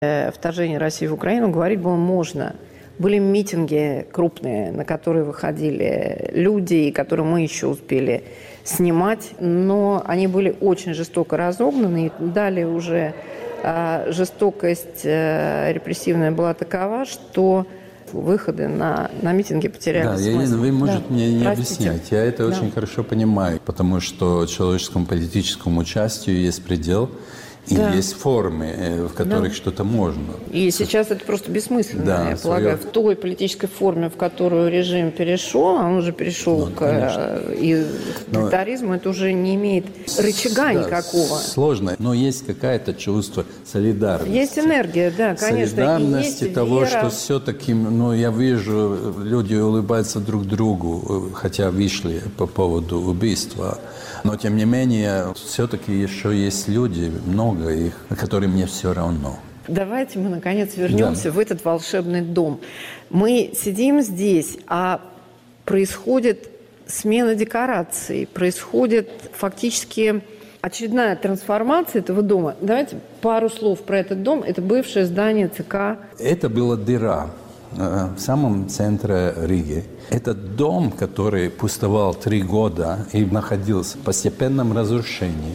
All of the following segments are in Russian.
вторжения России в Украину говорить было можно. Были митинги крупные, на которые выходили люди, и которые мы еще успели снимать, но они были очень жестоко разогнаны, и далее уже жестокость репрессивная была такова, что выходы на митинги потеряли смысл. Вы можете мне не объяснять. Я это очень хорошо понимаю, потому что человеческому политическому участию есть предел, и есть формы, в которых что-то можно. И сейчас это просто бессмысленно, я полагаю. В той политической форме, в которую режим перешел, он уже перешел к диктаторизму, это уже не имеет рычага никакого. Сложно, но есть какое-то чувство солидарности. Есть энергия, да, конечно. Солидарности того, что все-таки, я вижу, люди улыбаются друг другу, хотя вышли по поводу убийства. Но, тем не менее, все-таки еще есть люди, много их, которым мне все равно. Давайте мы, наконец, вернемся в этот волшебный дом. Мы сидим здесь, а происходит смена декораций, происходит фактически очередная трансформация этого дома. Давайте пару слов про этот дом. Это бывшее здание ЦК. Это была дыра в самом центре Риги. Этот дом, который пустовал 3 года и находился в постепенном разрушении.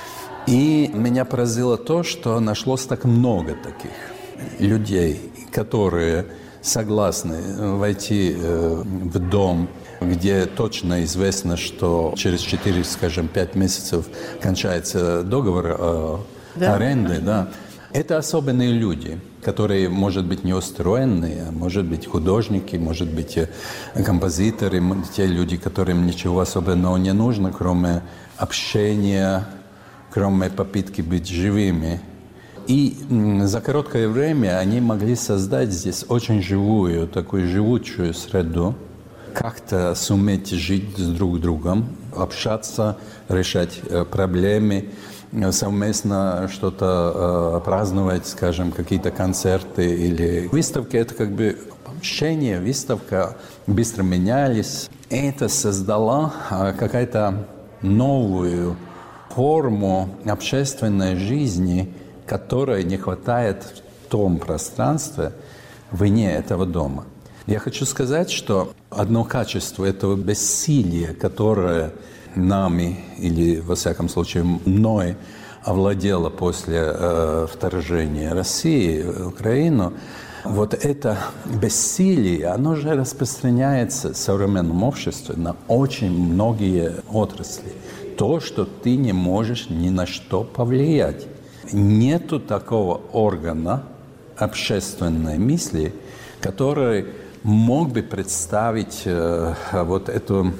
И меня поразило то, что нашлось так много таких людей, которые согласны войти в дом, где точно известно, что через 4, скажем, 5 месяцев кончается договор аренды. Да. Это особенные люди, которые, может быть, не устроенные, а может быть, художники, может быть, композиторы, те люди, которым ничего особенного не нужно, кроме общения, кроме попытки быть живыми. И за короткое время они могли создать здесь очень живую, такую живучую среду, как-то суметь жить с друг другом, общаться, решать проблемы, совместно что-то праздновать, скажем, какие-то концерты или выставки. Это как бы общение, выставка, быстро менялись. Это создало какую-то новую форму общественной жизни, которой не хватает в том пространстве вне этого дома. Я хочу сказать, что одно качество этого бессилия, которое нами, или, во всяком случае, мной овладело после вторжения России в Украину, вот это бессилие, оно же распространяется в современном обществе на очень многие отрасли. То, что ты не можешь ни на что повлиять. Нету такого органа общественной мысли, который мог бы представить вот эту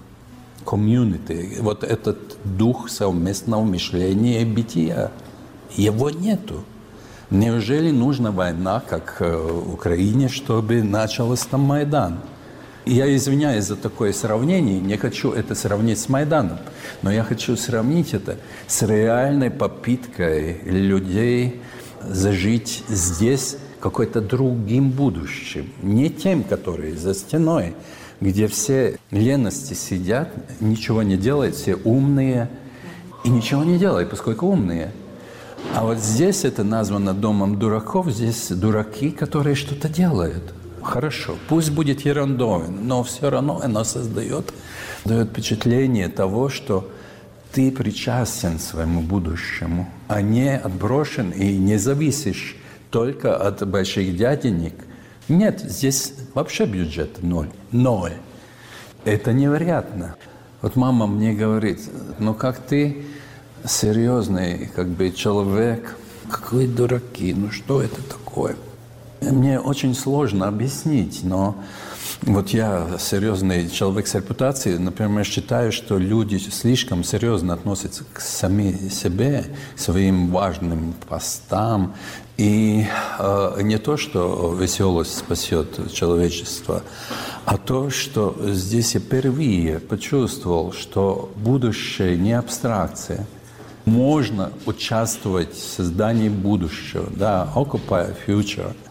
комьюнити, вот этот дух совместного мышления и бытия. Его нету. Неужели нужна война, как в Украине, чтобы начался там Майдан? Я извиняюсь за такое сравнение, не хочу это сравнить с Майданом, но я хочу сравнить это с реальной попыткой людей зажить здесь какой-то другим будущим. Не тем, которые за стеной, где все лености сидят, ничего не делают, все умные и ничего не делают, поскольку умные. А вот здесь это названо домом дураков, здесь дураки, которые что-то делают. Хорошо, пусть будет ерундой, но все равно оно дает впечатление того, что ты причастен своему будущему, а не отброшен и не зависишь только от больших дяденек. Нет, здесь вообще бюджет 0. 0. Это невероятно. Вот мама мне говорит, как ты серьезный человек, какие дураки, что это такое? Мне очень сложно объяснить, но вот я серьезный человек с репутацией, например, считаю, что люди слишком серьезно относятся к самим себе, к своим важным постам. И не то, что веселость спасет человечество, а то, что здесь я впервые почувствовал, что будущее не абстракция. Можно участвовать в создании будущего, Occupy Future.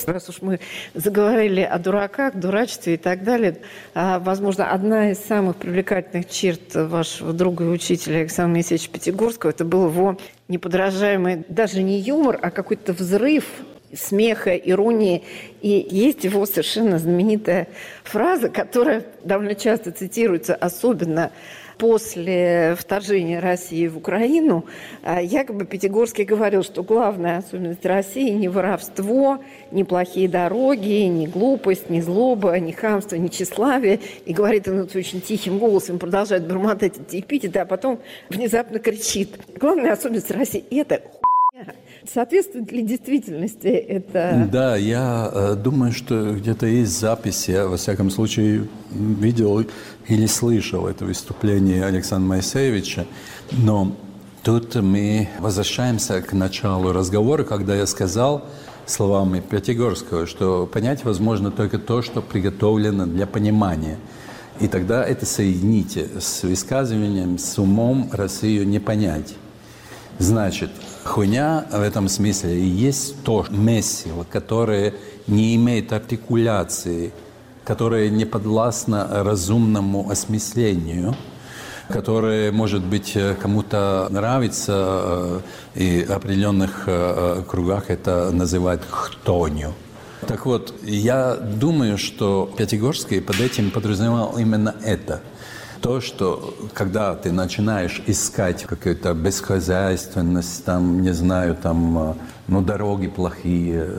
Раз уж мы заговорили о дураках, дурачестве и так далее, возможно, одна из самых привлекательных черт вашего друга и учителя Александра Моисеевича Пятигорского – это был его неподражаемый, даже не юмор, а какой-то взрыв смеха, иронии. И есть его совершенно знаменитая фраза, которая довольно часто цитируется, особенно после вторжения России в Украину. Якобы Пятигорский говорил, что главная особенность России не воровство, не плохие дороги, не глупость, не злоба, не хамство, не тщеславие. И говорит он очень тихим голосом, продолжает бормотать эти эпитеты, а потом внезапно кричит. Главная особенность России – это хуйня. Соответствует ли действительности это? Да, я думаю, что где-то есть записи. Я, во всяком случае, видел или слышал это выступление Александра Моисеевича. Но тут мы возвращаемся к началу разговора, когда я сказал словами Пятигорского, что понять возможно только то, что приготовлено для понимания. И тогда это соедините с высказыванием, с умом Россию не понять. Значит, хуйня в этом смысле и есть то месиво, которое не имеет артикуляции, которое не подвластно разумному осмыслению, которое, может быть, кому-то нравится, и в определенных кругах это называют хтонью. Так вот, я думаю, что Пятигорский под этим подразумевал именно это. То, что когда ты начинаешь искать какую-то бесхозяйственность, там, не знаю, там, дороги плохие,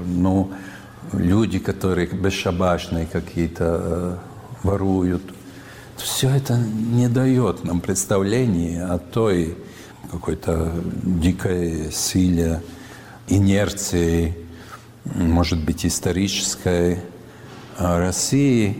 люди, которые бесшабашные какие-то, воруют, все это не дает нам представления о той какой-то дикой силе, инерции, может быть, исторической России,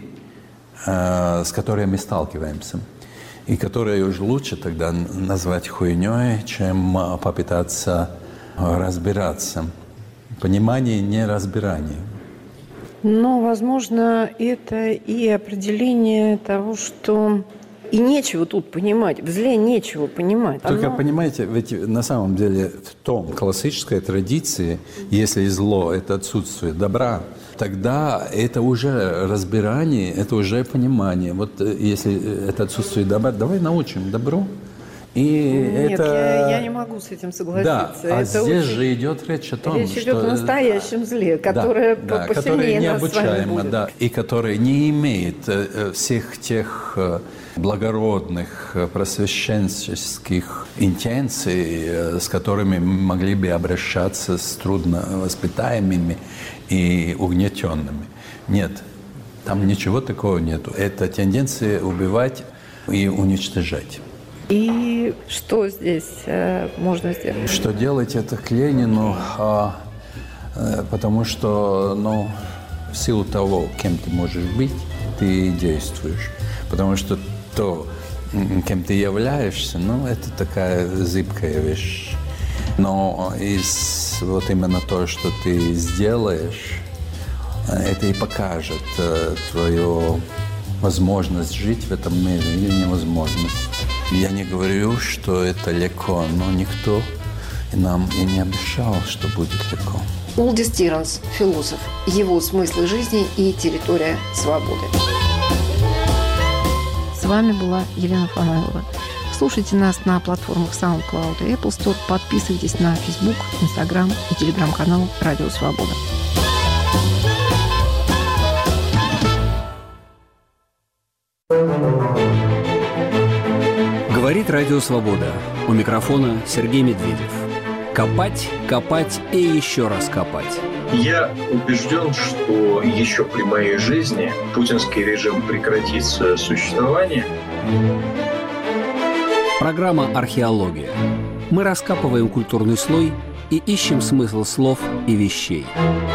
с которой мы сталкиваемся, и которую уже лучше тогда назвать хуйней, чем попытаться разбираться. Понимание, не разбирание. Но, возможно, это и определение того, что и нечего тут понимать, в зле нечего понимать. Только, понимаете, ведь на самом деле в том классической традиции, если зло – это отсутствие добра, тогда это уже разбирание, это уже понимание. Вот если это отсутствие добра, давай научим добру. И Нет, это... я не могу с этим согласиться. Да, это здесь же идет речь о том, речь идет о настоящем зле, которое посильнее нас с вами будет. Да, и которое не имеет всех тех благородных просвещенческих интенций, с которыми мы могли бы обращаться с трудновоспитаемыми и угнетенными. Нет, там ничего такого нету. Это тенденция убивать и уничтожать. И что здесь можно сделать? Что делать это к Ленину, потому что, в силу того, кем ты можешь быть, ты действуешь. Потому что то, кем ты являешься, это такая зыбкая вещь. Но вот именно то, что ты сделаешь, это и покажет твою возможность жить в этом мире или невозможность. Я не говорю, что это легко, но никто нам и не обещал, что будет легко. Улдис Тиранс, философ. Его смыслы жизни и территория свободы. С вами была Елена Фанайлова. Слушайте нас на платформах SoundCloud и Apple Store. Подписывайтесь на Facebook, Instagram и телеграм-канал «Радио Свобода». Говорит Радио Свобода. У микрофона Сергей Медведев. Копать, копать и еще раз копать. Я убежден, что еще при моей жизни путинский режим прекратит свое существование. Программа «Археология». Мы раскапываем культурный слой и ищем смысл слов и вещей.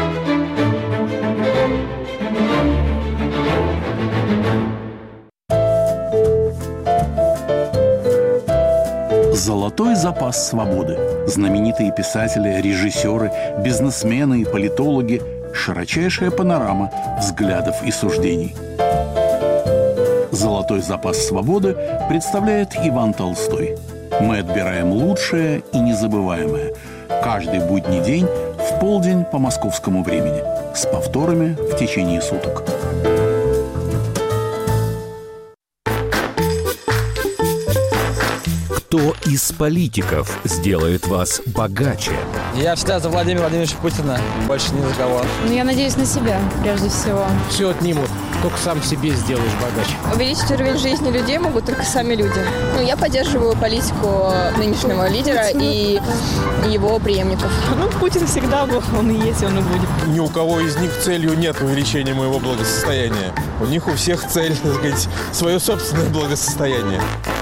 Золотой запас свободы. Знаменитые писатели, режиссеры, бизнесмены и политологи. Широчайшая панорама взглядов и суждений. Золотой запас свободы представляет Иван Толстой. Мы отбираем лучшее и незабываемое. Каждый будний день в полдень по московскому времени. С повторами в течение суток. Кто из политиков сделает вас богаче? Я всегда за Владимира Владимировича Путина. Больше ни за кого. Я надеюсь на себя, прежде всего. Все отнимут, только сам себе сделаешь богаче. Увеличить уровень жизни людей могут только сами люди. Я поддерживаю политику нынешнего лидера и его преемников. Путин всегда был, он и есть, он и будет. Ни у кого из них целью нет увеличения моего благосостояния. У них у всех цель, так сказать, свое собственное благосостояние.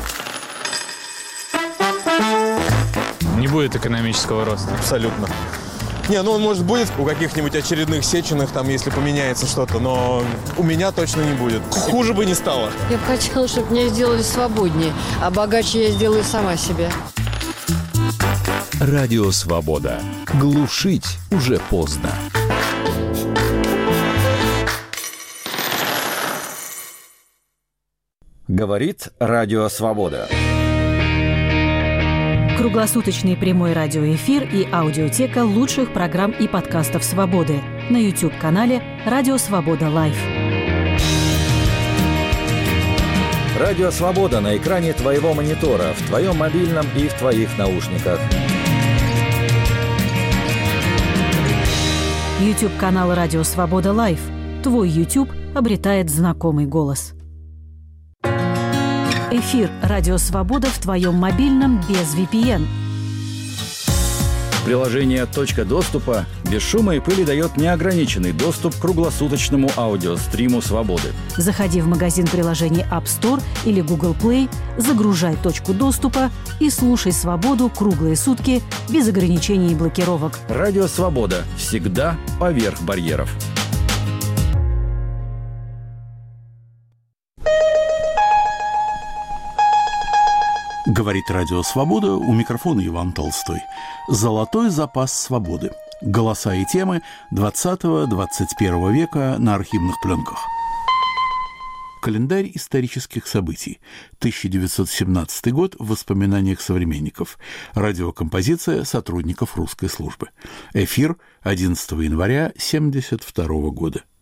Не будет экономического роста. Абсолютно. Он, может, будет у каких-нибудь очередных Сеченых, там, если поменяется что-то, но у меня точно не будет. Хуже бы не стало. Я бы хотела, чтобы меня сделали свободнее, а богаче я сделаю сама себе. Радио «Свобода». Глушить уже поздно. Говорит Радио «Свобода». Круглосуточный прямой радиоэфир и аудиотека лучших программ и подкастов «Свободы» на YouTube-канале «Радио Свобода Лайв». Радио «Свобода» на экране твоего монитора, в твоем мобильном и в твоих наушниках. YouTube-канал «Радио Свобода Лайв». Твой YouTube обретает знакомый голос. Эфир «Радио Свобода» в твоем мобильном без VPN. Приложение «Точка доступа» без шума и пыли дает неограниченный доступ к круглосуточному аудиостриму «Свободы». Заходи в магазин приложений App Store или Google Play, загружай «Точку доступа» и слушай «Свободу» круглые сутки без ограничений и блокировок. Радио «Свобода» всегда поверх барьеров. Говорит Радио «Свобода», у микрофона Иван Толстой. Золотой запас свободы. Голоса и темы 20-21 века на архивных пленках. Календарь исторических событий. 1917 год в воспоминаниях современников. Радиокомпозиция сотрудников русской службы. Эфир 11 января 1972 года.